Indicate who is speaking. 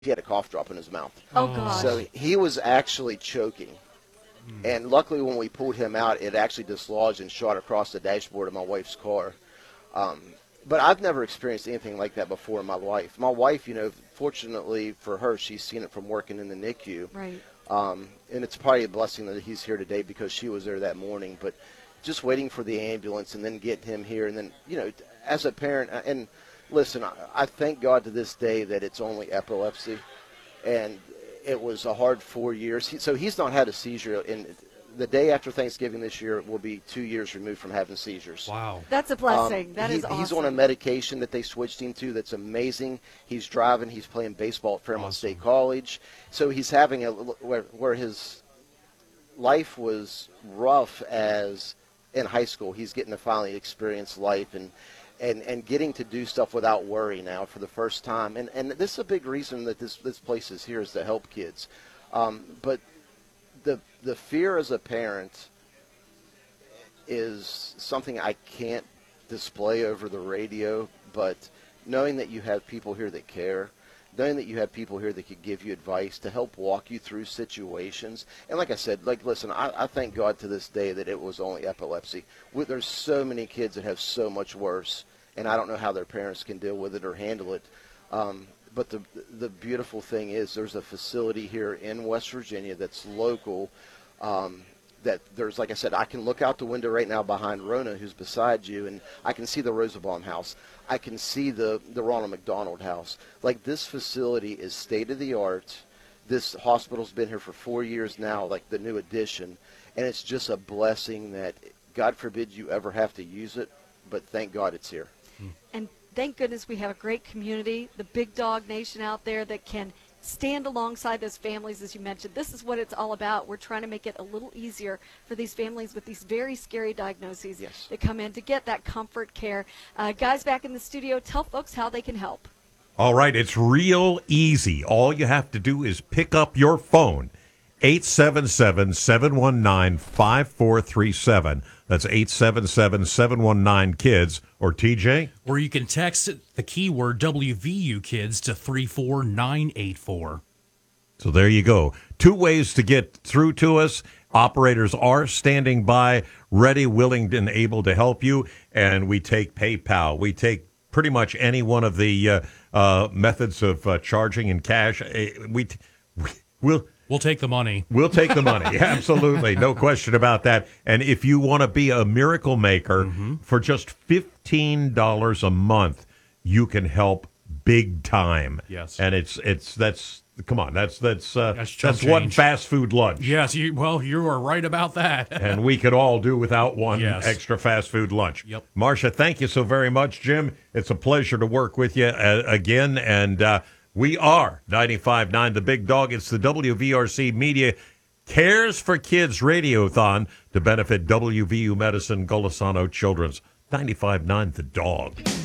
Speaker 1: he had a cough drop in his mouth.
Speaker 2: Oh, gosh.
Speaker 1: So he was actually choking. And luckily when we pulled him out, it actually dislodged and shot across the dashboard of my wife's car. But I've never experienced anything like that before in my life. My wife, fortunately for her, she's seen it from working in the NICU.
Speaker 2: Right.
Speaker 1: And it's probably a blessing that he's here today because she was there that morning. But just waiting for the ambulance and then getting him here. And then, as a parent, and listen, I thank God to this day that it's only epilepsy. And it was a hard 4 years. So he's not had a seizure. And the day after Thanksgiving this year will be 2 years removed from having seizures.
Speaker 3: Wow.
Speaker 2: That's a blessing. That is awesome.
Speaker 1: He's on a medication that they switched him to that's amazing. He's driving. He's playing baseball at Fairmont State College. So he's having where his life was rough as in high school. He's getting to finally experience life and getting to do stuff without worry now for the first time. And this is a big reason that this place is here is to help kids. But the fear as a parent is something I can't display over the radio, but knowing that you have people here that care, knowing that you have people here that could give you advice to help walk you through situations. And like I said, listen, I thank God to this day that it was only epilepsy. There's so many kids that have so much worse, and I don't know how their parents can deal with it or handle it. But the beautiful thing is there's a facility here in West Virginia that's local, that there's, like I said, I can look out the window right now behind Rona, who's beside you, and I can see the Rosenbaum House. I can see the Ronald McDonald House. Like, this facility is state-of-the-art. This hospital's been here for 4 years now, like the new addition, and it's just a blessing that, God forbid you ever have to use it, but thank God it's here.
Speaker 2: And thank goodness we have a great community, the Big Dog Nation out there that can stand alongside those families, as you mentioned. This is what it's all about. We're trying to make it a little easier for these families with these very scary diagnoses that come in to get that comfort care. Guys back in the studio, tell folks how they can help.
Speaker 4: All right, it's real easy. All you have to do is pick up your phone, 877-719-5437. That's 877-719-KIDS. Or TJ?
Speaker 3: Or you can text the keyword WVU Kids to 34984.
Speaker 4: So there you go. 2 ways to get through to us. Operators are standing by, ready, willing, and able to help you. And we take PayPal. We take pretty much any one of the methods of charging in cash.
Speaker 3: We'll take the money.
Speaker 4: We'll take the money. Absolutely. No question about that. And if you want to be a miracle maker, for just $15 a month, you can help big time.
Speaker 3: Yes.
Speaker 4: And that's
Speaker 3: chump
Speaker 4: one
Speaker 3: change.
Speaker 4: fast food lunch.
Speaker 3: Yes, you are right about that.
Speaker 4: And we could all do without one extra fast food lunch.
Speaker 3: Yep.
Speaker 4: Marcia, thank you so very much. Jim, it's a pleasure to work with you again. And we are 95.9 The Big Dog. It's the WVRC Media Cares for Kids Radiothon to benefit WVU Medicine Golisano Children's. 95.9 The Dog.